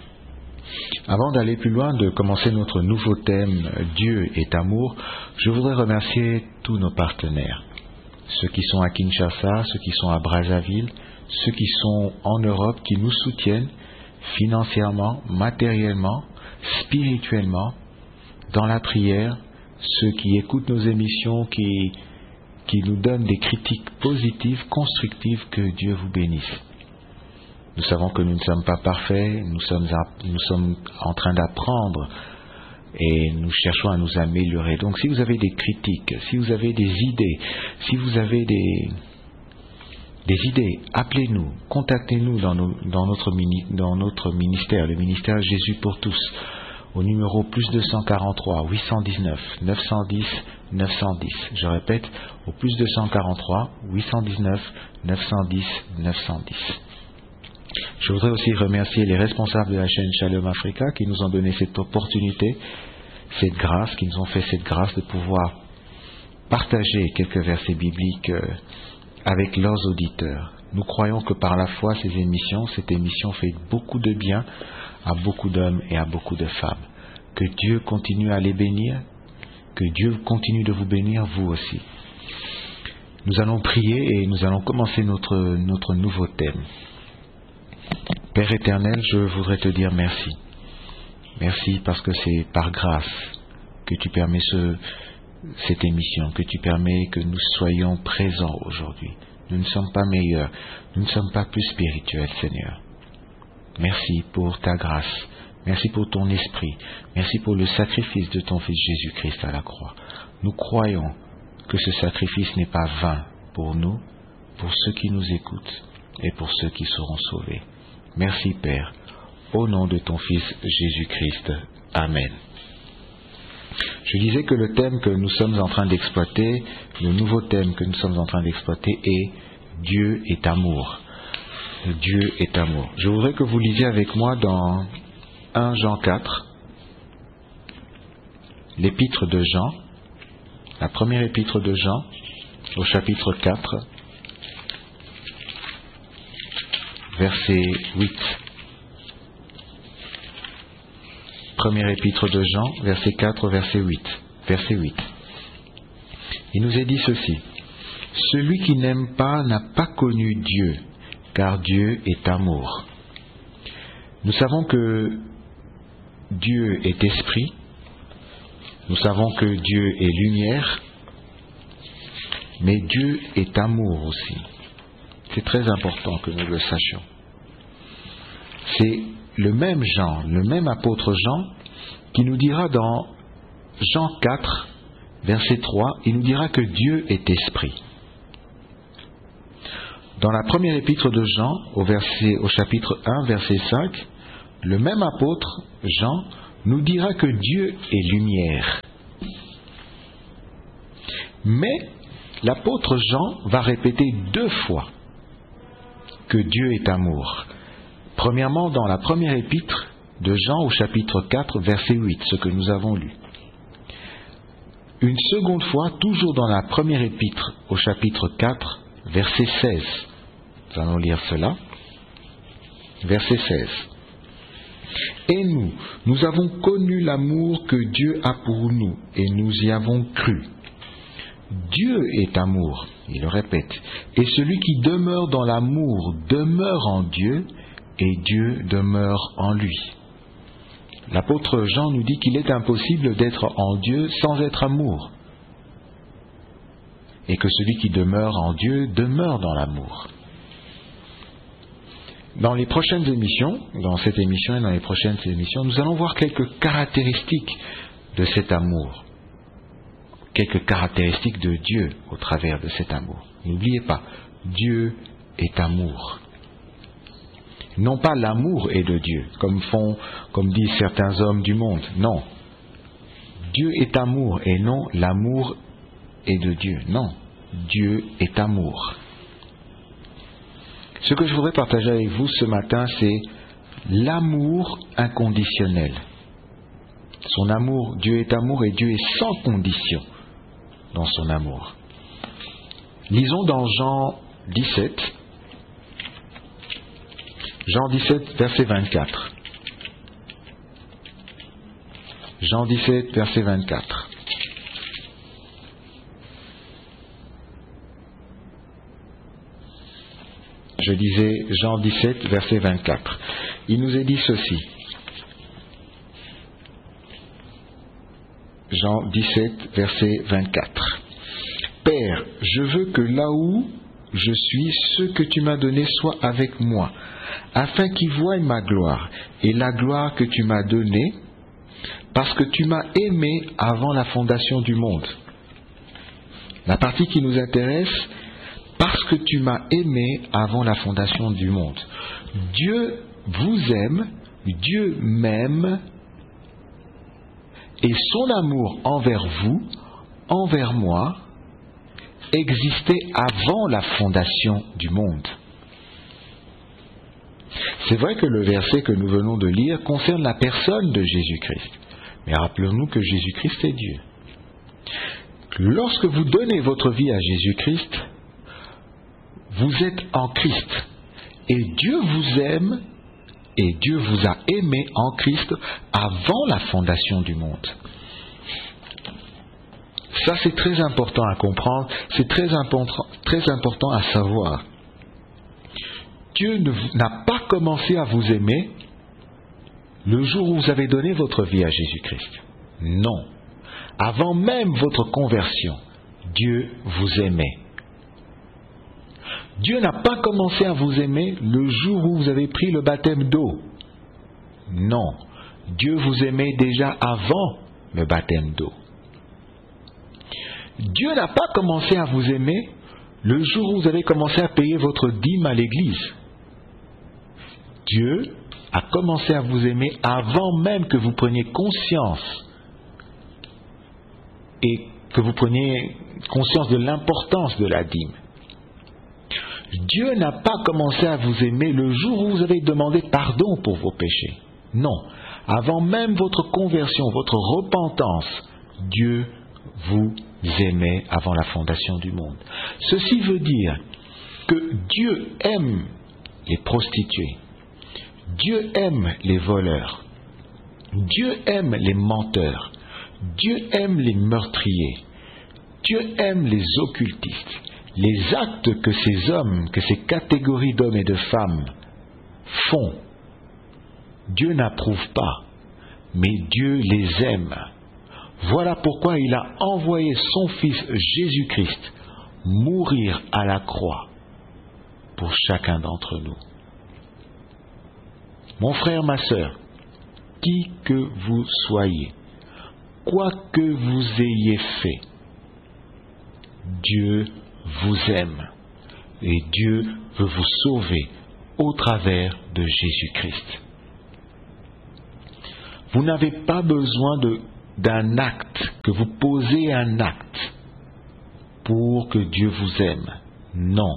Avant d'aller plus loin, de commencer notre nouveau thème « Dieu est amour », je voudrais remercier tous nos partenaires. Ceux qui sont à Kinshasa, ceux qui sont à Brazzaville, ceux qui sont en Europe, qui nous soutiennent financièrement, matériellement, spirituellement, dans la prière, ceux qui écoutent nos émissions, qui nous donnent des critiques positives, constructives, que Dieu vous bénisse. Nous savons que nous ne sommes pas parfaits, nous sommes en train d'apprendre et nous cherchons à nous améliorer. Donc si vous avez des critiques, si vous avez des idées, si vous avez des idées, appelez-nous, contactez-nous dans notre ministère, le ministère Jésus pour tous, au numéro +243 819 910 910. Je répète, au +243 819 910 910. Je voudrais aussi remercier les responsables de la chaîne Shalom Africa qui nous ont donné cette opportunité, cette grâce, qui nous ont fait cette grâce de pouvoir partager quelques versets bibliques avec leurs auditeurs. Nous croyons que par la foi, cette émission fait beaucoup de bien à beaucoup d'hommes et à beaucoup de femmes. Que Dieu continue à les bénir, que Dieu continue de vous bénir vous aussi. Nous allons prier et nous allons commencer notre nouveau thème. Père éternel, je voudrais te dire merci. Merci parce que c'est par grâce que tu permets cette émission, que tu permets que nous soyons présents aujourd'hui. Nous ne sommes pas meilleurs, nous ne sommes pas plus spirituels, Seigneur. Merci pour ta grâce, merci pour ton esprit, merci pour le sacrifice de ton Fils Jésus-Christ à la croix. Nous croyons que ce sacrifice n'est pas vain pour nous, pour ceux qui nous écoutent et pour ceux qui seront sauvés. Merci Père, au nom de ton Fils Jésus-Christ. Amen. Je disais que le thème que nous sommes en train d'exploiter, le nouveau thème que nous sommes en train d'exploiter est « Dieu est amour ». Dieu est amour. Je voudrais que vous lisiez avec moi dans 1 Jean 4, l'épître de Jean, la première épître de Jean, au chapitre 4, verset 8. Première épître de Jean, verset 4, verset 8. Verset 8. Il nous est dit ceci. Celui qui n'aime pas n'a pas connu Dieu, car Dieu est amour. Nous savons que Dieu est esprit. Nous savons que Dieu est lumière. Mais Dieu est amour aussi. C'est très important que nous le sachions. C'est le même Jean, le même apôtre Jean, qui nous dira dans Jean 4, verset 3, il nous dira que Dieu est esprit. Dans la première épître de Jean, au chapitre 1, verset 5, le même apôtre Jean nous dira que Dieu est lumière. Mais l'apôtre Jean va répéter 2 fois que Dieu est amour. Premièrement, dans la première épître de Jean au chapitre 4, verset 8, ce que nous avons lu. Une seconde fois, toujours dans la première épître au chapitre 4, verset 16. Nous allons lire cela. Verset 16. Et nous avons connu l'amour que Dieu a pour nous, et nous y avons cru. Dieu est amour, il le répète, et celui qui demeure dans l'amour demeure en Dieu, et Dieu demeure en lui. L'apôtre Jean nous dit qu'il est impossible d'être en Dieu sans être amour, et que celui qui demeure en Dieu demeure dans l'amour. Dans les prochaines émissions, dans cette émission et dans les prochaines émissions, nous allons voir quelques caractéristiques de cet amour, quelques caractéristiques de Dieu au travers de cet amour. N'oubliez pas, Dieu est amour. Non pas l'amour est de Dieu, comme disent certains hommes du monde. Non. Dieu est amour et non l'amour est de Dieu. Non. Dieu est amour. Ce que je voudrais partager avec vous ce matin, c'est l'amour inconditionnel. Son amour, Dieu est amour et Dieu est sans condition dans son amour. Lisons dans Jean 17. Jean 17, verset 24. Jean 17, verset 24. Je disais Jean 17, verset 24. Il nous est dit ceci. Jean 17, verset 24. Père, je veux que là où je suis, ce que tu m'as donné soit avec moi, afin qu'ils voient ma gloire, et la gloire que tu m'as donnée, parce que tu m'as aimé avant la fondation du monde. La partie qui nous intéresse, parce que tu m'as aimé avant la fondation du monde. Dieu vous aime, Dieu m'aime, et son amour envers vous, envers moi, existait avant la fondation du monde. C'est vrai que le verset que nous venons de lire concerne la personne de Jésus-Christ. Mais rappelons-nous que Jésus-Christ est Dieu. Lorsque vous donnez votre vie à Jésus-Christ, vous êtes en Christ. Et Dieu vous aime et Dieu vous a aimé en Christ avant la fondation du monde. Ça, c'est très important à comprendre, c'est très important à savoir. Dieu n'a pas commencé à vous aimer le jour où vous avez donné votre vie à Jésus-Christ. Non. Avant même votre conversion, Dieu vous aimait. Dieu n'a pas commencé à vous aimer le jour où vous avez pris le baptême d'eau. Non. Dieu vous aimait déjà avant le baptême d'eau. Dieu n'a pas commencé à vous aimer le jour où vous avez commencé à payer votre dîme à l'église. Dieu a commencé à vous aimer avant même que vous preniez conscience et que vous preniez conscience de l'importance de la dîme. Dieu n'a pas commencé à vous aimer le jour où vous avez demandé pardon pour vos péchés. Non. Avant même votre conversion, votre repentance, Dieu vous aimait avant la fondation du monde. Ceci veut dire que Dieu aime les prostituées. Dieu aime les voleurs. Dieu aime les menteurs. Dieu aime les meurtriers. Dieu aime les occultistes. Les actes que ces hommes, que ces catégories d'hommes et de femmes font, Dieu n'approuve pas, mais Dieu les aime. Voilà pourquoi il a envoyé son Fils Jésus-Christ mourir à la croix pour chacun d'entre nous. Mon frère, ma sœur, qui que vous soyez, quoi que vous ayez fait, Dieu vous aime et Dieu veut vous sauver au travers de Jésus-Christ. Vous n'avez pas besoin d'un acte, que vous posez un acte pour que Dieu vous aime. Non.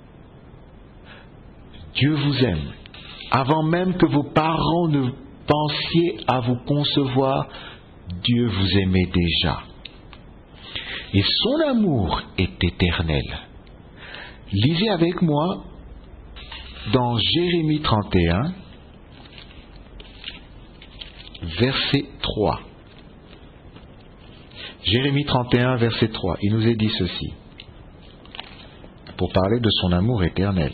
Dieu vous aime. Avant même que vos parents ne pensiez à vous concevoir, Dieu vous aimait déjà. Et son amour est éternel. Lisez avec moi dans Jérémie 31, verset 3. Jérémie 31, verset 3. Il nous est dit ceci, pour parler de son amour éternel.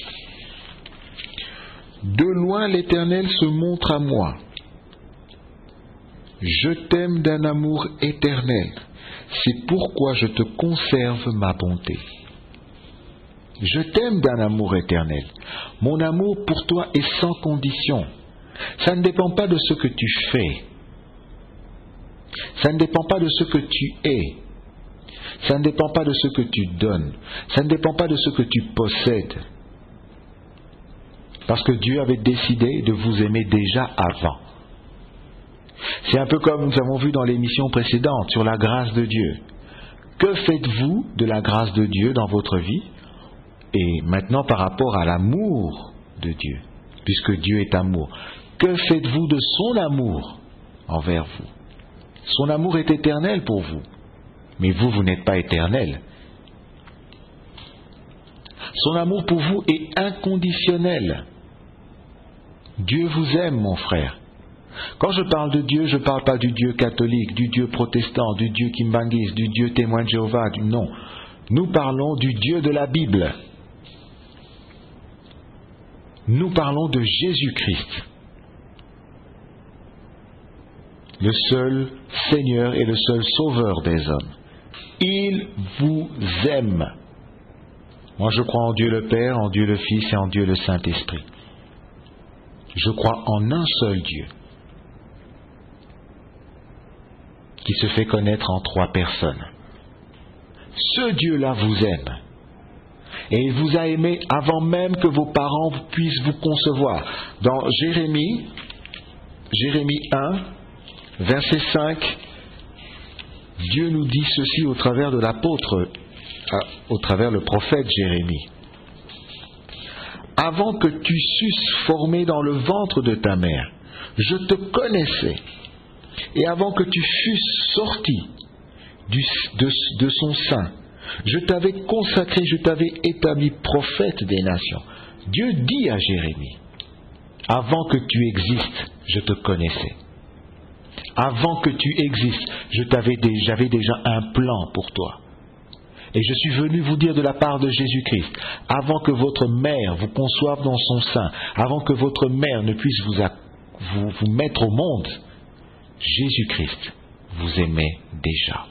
De loin l'Éternel se montre à moi. Je t'aime d'un amour éternel. C'est pourquoi je te conserve ma bonté. Je t'aime d'un amour éternel. Mon amour pour toi est sans condition. Ça ne dépend pas de ce que tu fais. Ça ne dépend pas de ce que tu es. Ça ne dépend pas de ce que tu donnes. Ça ne dépend pas de ce que tu possèdes. Parce que Dieu avait décidé de vous aimer déjà avant. C'est un peu comme nous avons vu dans l'émission précédente sur la grâce de Dieu. Que faites-vous de la grâce de Dieu dans votre vie? Et maintenant par rapport à l'amour de Dieu, puisque Dieu est amour, que faites-vous de son amour envers vous? Son amour est éternel pour vous, mais vous, vous n'êtes pas éternel. Son amour pour vous est inconditionnel. Dieu vous aime, mon frère. Quand je parle de Dieu, je ne parle pas du Dieu catholique, du Dieu protestant, du Dieu kimbangiste, du Dieu témoin de Jéhovah, non. Nous parlons du Dieu de la Bible. Nous parlons de Jésus-Christ, le seul Seigneur et le seul Sauveur des hommes. Il vous aime. Moi, je crois en Dieu le Père, en Dieu le Fils et en Dieu le Saint-Esprit. Je crois en un seul Dieu, qui se fait connaître en 3 personnes. Ce Dieu-là vous aime. Et il vous a aimé avant même que vos parents puissent vous concevoir. Dans Jérémie 1, verset 5, Dieu nous dit ceci au travers de au travers le prophète Jérémie. Avant que tu susses formé dans le ventre de ta mère, je te connaissais. Et avant que tu fusses sorti de son sein, je t'avais consacré, je t'avais établi prophète des nations. Dieu dit à Jérémie, avant que tu existes, je te connaissais. Avant que tu existes, j'avais déjà un plan pour toi. Et je suis venu vous dire de la part de Jésus-Christ, avant que votre mère vous conçoive dans son sein, avant que votre mère ne puisse vous mettre au monde, Jésus-Christ vous aimait déjà.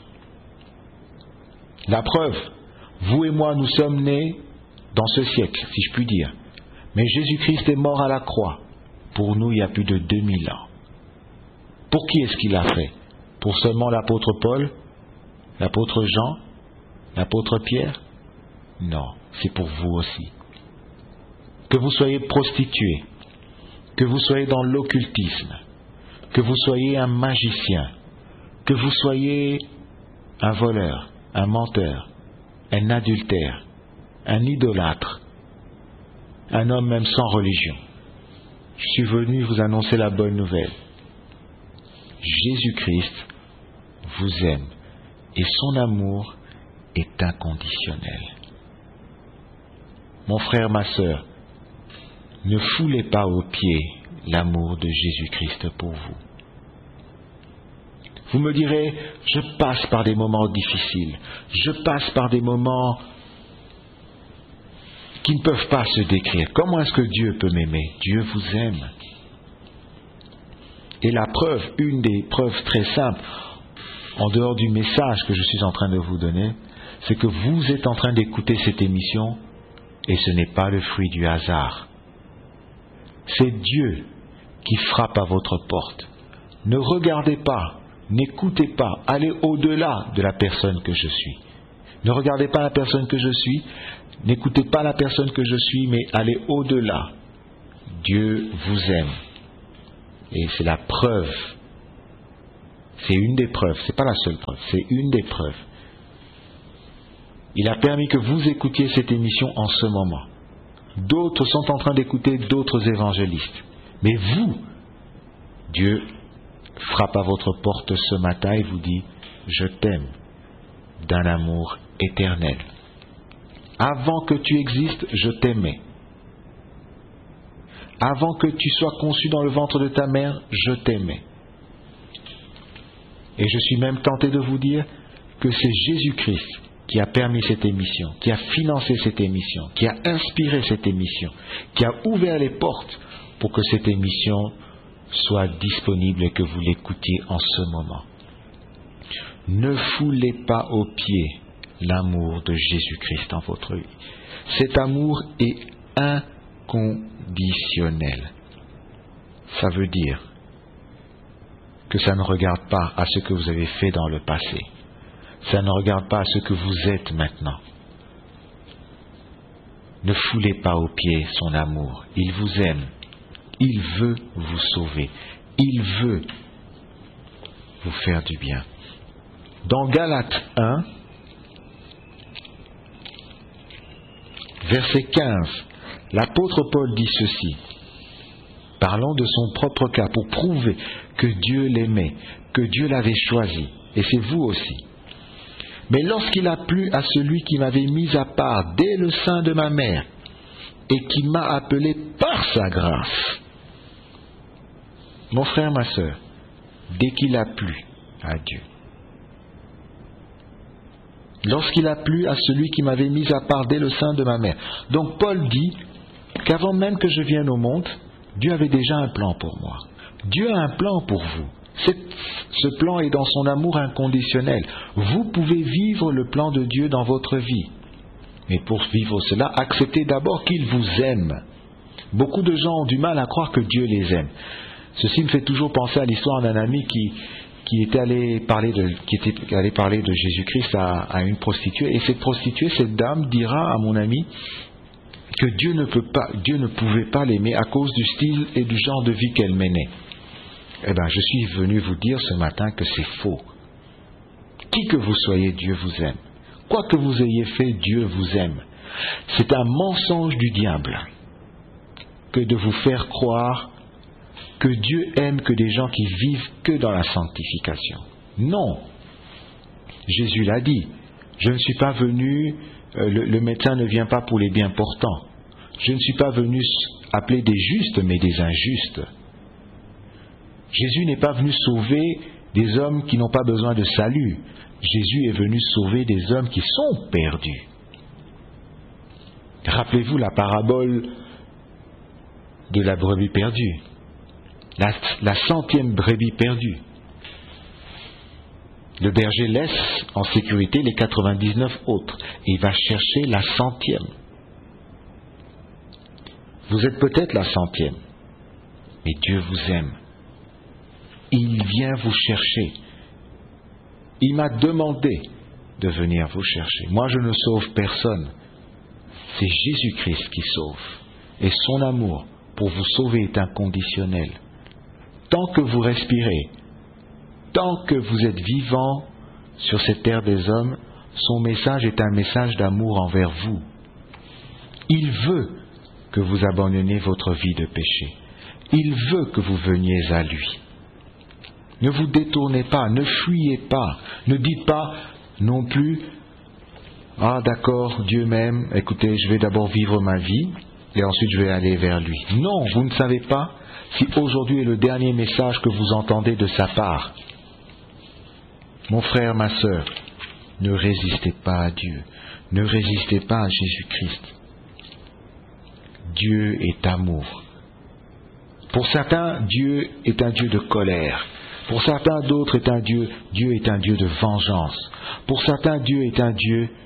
La preuve, vous et moi, nous sommes nés dans ce siècle, si je puis dire. Mais Jésus-Christ est mort à la croix, pour nous il y a plus de 2000 ans. Pour qui est-ce qu'il l'a fait? Pour seulement l'apôtre Paul, l'apôtre Jean, l'apôtre Pierre? Non, c'est pour vous aussi. Que vous soyez prostitué, que vous soyez dans l'occultisme, que vous soyez un magicien, que vous soyez un voleur, un menteur, un adultère, un idolâtre, un homme même sans religion. Je suis venu vous annoncer la bonne nouvelle. Jésus-Christ vous aime et son amour est inconditionnel. Mon frère, ma sœur, ne foulez pas aux pieds l'amour de Jésus-Christ pour vous. Vous me direz, je passe par des moments difficiles, je passe par des moments qui ne peuvent pas se décrire. Comment est-ce que Dieu peut m'aimer? Dieu vous aime. Et la preuve, une des preuves très simples, en dehors du message que je suis en train de vous donner, c'est que vous êtes en train d'écouter cette émission et ce n'est pas le fruit du hasard. C'est Dieu qui frappe à votre porte. Ne regardez pas, n'écoutez pas, allez au-delà de la personne que je suis. Ne regardez pas la personne que je suis, n'écoutez pas la personne que je suis, mais allez au-delà. Dieu vous aime. Et c'est la preuve. C'est une des preuves, c'est pas la seule preuve, c'est une des preuves. Il a permis que vous écoutiez cette émission en ce moment. D'autres sont en train d'écouter d'autres évangélistes. Mais vous, Dieu frappe à votre porte ce matin et vous dit, je t'aime d'un amour éternel. Avant que tu existes, je t'aimais. Avant que tu sois conçu dans le ventre de ta mère, je t'aimais. Et je suis même tenté de vous dire que c'est Jésus-Christ qui a permis cette émission, qui a financé cette émission, qui a inspiré cette émission, qui a ouvert les portes pour que cette émission soit disponible et que vous l'écoutiez en ce moment. Ne foulez pas aux pieds l'amour de Jésus-Christ dans votre vie. Cet amour est inconditionnel. Ça veut dire que ça ne regarde pas à ce que vous avez fait dans le passé. Ça ne regarde pas à ce que vous êtes maintenant. Ne foulez pas aux pieds son amour. Il vous aime. Il veut vous sauver. Il veut vous faire du bien. Dans Galates 1, verset 15, l'apôtre Paul dit ceci, parlant de son propre cas, pour prouver que Dieu l'aimait, que Dieu l'avait choisi, et c'est vous aussi. Mais lorsqu'il a plu à celui qui m'avait mis à part dès le sein de ma mère, et qui m'a appelé par sa grâce, mon frère, ma sœur, dès qu'il a plu à Dieu, lorsqu'il a plu à celui qui m'avait mis à part dès le sein de ma mère. Donc Paul dit qu'avant même que je vienne au monde, Dieu avait déjà un plan pour moi. Dieu a un plan pour vous. Ce plan est dans son amour inconditionnel. Vous pouvez vivre le plan de Dieu dans votre vie. Mais pour vivre cela, acceptez d'abord qu'il vous aime. Beaucoup de gens ont du mal à croire que Dieu les aime. Ceci me fait toujours penser à l'histoire d'un ami qui était allé parler de Jésus-Christ à une prostituée. Et cette prostituée, cette dame, dira à mon ami que Dieu ne pouvait pas l'aimer à cause du style et du genre de vie qu'elle menait. Eh bien, je suis venu vous dire ce matin que c'est faux. Qui que vous soyez, Dieu vous aime. Quoi que vous ayez fait, Dieu vous aime. C'est un mensonge du diable que de vous faire croire que Dieu aime que des gens qui vivent que dans la sanctification. Non. Jésus l'a dit. Je ne suis pas venu, le médecin ne vient pas pour les bien portants. Je ne suis pas venu appeler des justes, mais des injustes. Jésus n'est pas venu sauver des hommes qui n'ont pas besoin de salut. Jésus est venu sauver des hommes qui sont perdus. Rappelez-vous la parabole de la brebis perdue. La 100e brebis perdue. Le berger laisse en sécurité les 99 autres et il va chercher la 100e. Vous êtes peut-être la 100e, mais Dieu vous aime. Il vient vous chercher. Il m'a demandé de venir vous chercher. Moi, je ne sauve personne. C'est Jésus-Christ qui sauve. Et son amour pour vous sauver est inconditionnel. Tant que vous respirez, tant que vous êtes vivant sur cette terre des hommes, son message est un message d'amour envers vous. Il veut que vous abandonniez votre vie de péché. Il veut que vous veniez à lui. Ne vous détournez pas, ne fuyez pas, ne dites pas non plus « Ah d'accord, Dieu m'aime, écoutez, je vais d'abord vivre ma vie et ensuite je vais aller vers lui. » Non, vous ne savez pas si aujourd'hui est le dernier message que vous entendez de sa part. Mon frère, ma sœur, ne résistez pas à Dieu, ne résistez pas à Jésus-Christ. Dieu est amour. Pour certains, Dieu est un Dieu de colère. Pour certains d'autres est un Dieu est un Dieu de vengeance. Pour certains, Dieu est un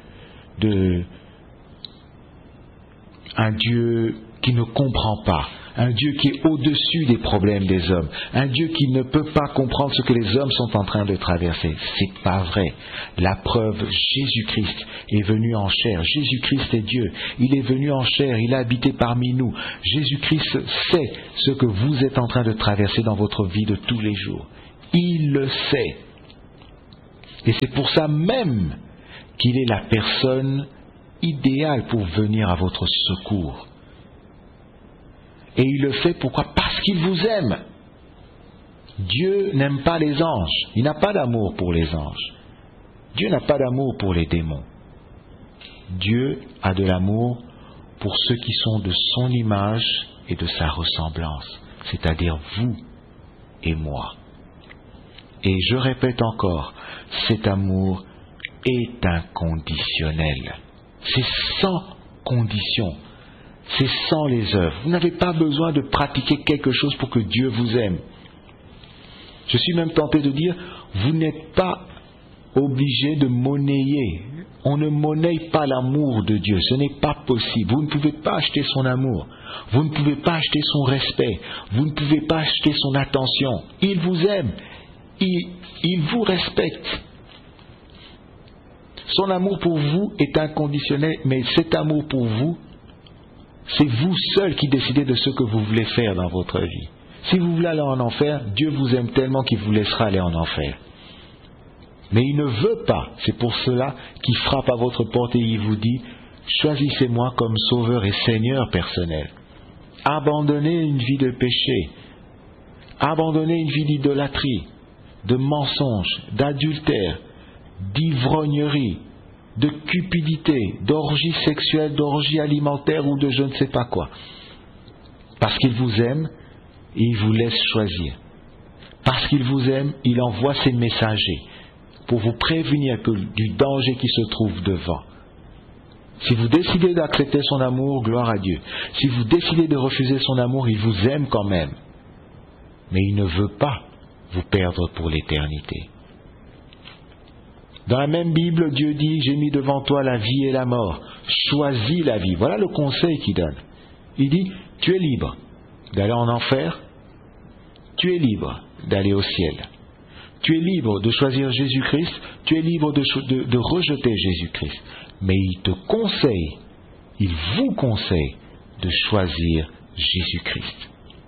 Dieu qui ne comprend pas, un Dieu qui est au-dessus des problèmes des hommes, un Dieu qui ne peut pas comprendre ce que les hommes sont en train de traverser. C'est pas vrai. La preuve, Jésus-Christ est venu en chair. Jésus-Christ est Dieu. Il est venu en chair. Il a habité parmi nous. Jésus-Christ sait ce que vous êtes en train de traverser dans votre vie de tous les jours. Il le sait. Et c'est pour ça même qu'il est la personne idéale pour venir à votre secours. Et il le fait pourquoi ? Parce qu'il vous aime. Dieu n'aime pas les anges. Il n'a pas d'amour pour les anges. Dieu n'a pas d'amour pour les démons. Dieu a de l'amour pour ceux qui sont de son image et de sa ressemblance, c'est-à-dire vous et moi. Et je répète encore, cet amour est inconditionnel. C'est sans condition. C'est sans les œuvres. Vous n'avez pas besoin de pratiquer quelque chose pour que Dieu vous aime. Je suis même tenté de dire, vous n'êtes pas obligé de monnayer On ne monnaie pas l'amour de Dieu, ce n'est pas possible. Vous ne pouvez pas acheter son amour, vous ne pouvez pas acheter son respect, vous ne pouvez pas acheter son attention. Il vous aime, il vous respecte. Son amour pour vous est inconditionnel, mais cet amour pour vous, c'est vous seul qui décidez de ce que vous voulez faire dans votre vie. Si vous voulez aller en enfer, Dieu vous aime tellement qu'il vous laissera aller en enfer. Mais il ne veut pas. C'est pour cela qu'il frappe à votre porte et il vous dit « Choisissez-moi comme sauveur et seigneur personnel. Abandonnez une vie de péché. Abandonnez une vie d'idolâtrie, de mensonge, d'adultère, d'ivrognerie, de cupidité, d'orgie sexuelle, d'orgie alimentaire ou de je ne sais pas quoi. Parce qu'il vous aime et il vous laisse choisir. Parce qu'il vous aime, il envoie ses messagers pour vous prévenir du danger qui se trouve devant. Si vous décidez d'accepter son amour, gloire à Dieu. Si vous décidez de refuser son amour, il vous aime quand même. Mais il ne veut pas vous perdre pour l'éternité. Dans la même Bible, Dieu dit « J'ai mis devant toi la vie et la mort. Choisis la vie. » Voilà le conseil qu'il donne. Il dit « Tu es libre d'aller en enfer. Tu es libre d'aller au ciel. Tu es libre de choisir Jésus-Christ. Tu es libre de rejeter Jésus-Christ. Mais il te conseille, il vous conseille de choisir Jésus-Christ.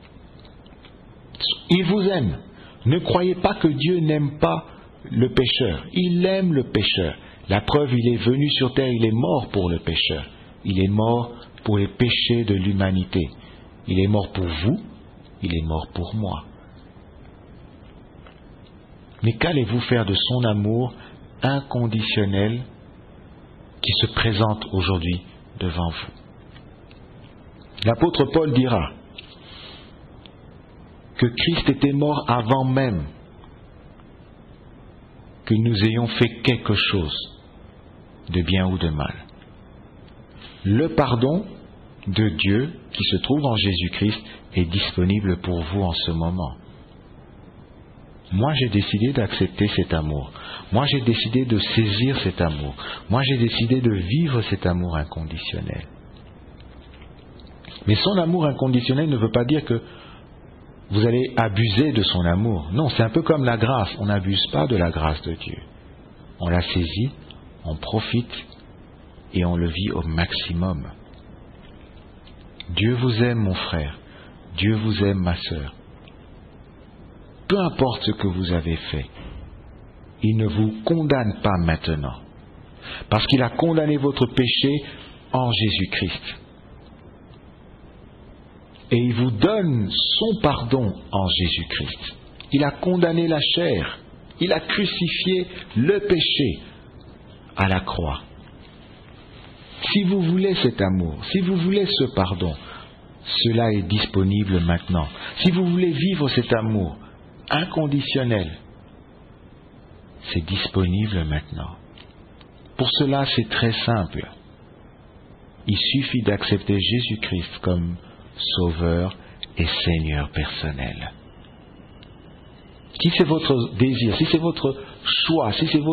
Il vous aime. Ne croyez pas que Dieu n'aime pas le pécheur. Il aime le pécheur. La preuve, il est venu sur terre, il est mort pour le pécheur. Il est mort pour les péchés de l'humanité. Il est mort pour vous, il est mort pour moi. Mais qu'allez-vous faire de son amour inconditionnel qui se présente aujourd'hui devant vous? L'apôtre Paul dira que Christ était mort avant même que nous ayons fait quelque chose de bien ou de mal. Le pardon de Dieu qui se trouve en Jésus-Christ est disponible pour vous en ce moment. Moi, j'ai décidé d'accepter cet amour. Moi, j'ai décidé de saisir cet amour. Moi, j'ai décidé de vivre cet amour inconditionnel. Mais son amour inconditionnel ne veut pas dire que vous allez abuser de son amour. Non, c'est un peu comme la grâce. On n'abuse pas de la grâce de Dieu. On la saisit, on profite et on le vit au maximum. Dieu vous aime, mon frère. Dieu vous aime, ma sœur. Peu importe ce que vous avez fait, il ne vous condamne pas maintenant. Parce qu'il a condamné votre péché en Jésus-Christ. Et il vous donne son pardon en Jésus-Christ. Il a condamné la chair. Il a crucifié le péché à la croix. Si vous voulez cet amour, si vous voulez ce pardon, cela est disponible maintenant. Si vous voulez vivre cet amour inconditionnel, c'est disponible maintenant. Pour cela, c'est très simple. Il suffit d'accepter Jésus-Christ comme Sauveur et Seigneur personnel. Si c'est votre désir, si c'est votre choix, si c'est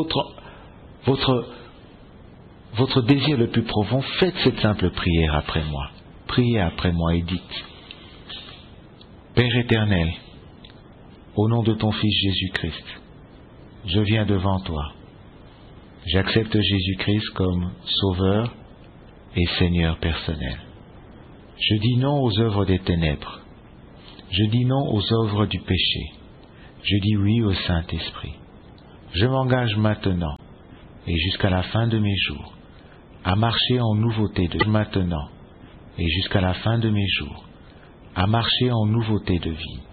votre désir le plus profond, faites cette simple prière après moi. Priez après moi et dites: Père éternel, au nom de ton Fils Jésus-Christ, je viens devant toi. J'accepte Jésus-Christ comme Sauveur et Seigneur personnel. Je dis non aux œuvres des ténèbres. Je dis non aux œuvres du péché. Je dis oui au Saint-Esprit. Je m'engage maintenant et jusqu'à la fin de mes jours à marcher en nouveauté de maintenant et jusqu'à la fin de mes jours à marcher en nouveauté de vie.